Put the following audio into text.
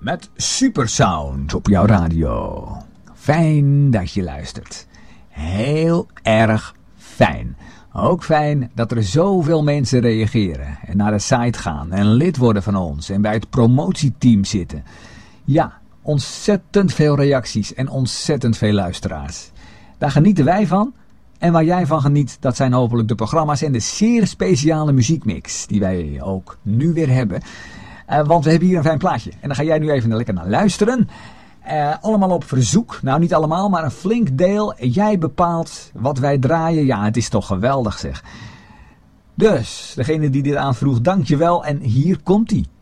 met Supersound op jouw radio. Fijn dat je luistert. Heel erg fijn. Ook fijn dat er zoveel mensen reageren en naar de site gaan en lid worden van ons en bij het promotieteam zitten. Ja, ontzettend veel reacties en ontzettend veel luisteraars. Daar genieten wij van. En waar jij van geniet, dat zijn hopelijk de programma's en de zeer speciale muziekmix die wij ook nu weer hebben. Want we hebben hier een fijn plaatje. En daar ga jij nu even lekker naar luisteren. Allemaal op verzoek. Nou, niet allemaal, maar een flink deel. Jij bepaalt wat wij draaien. Ja, het is toch geweldig zeg. Dus, degene die dit aanvroeg, dankjewel. En hier komt-ie.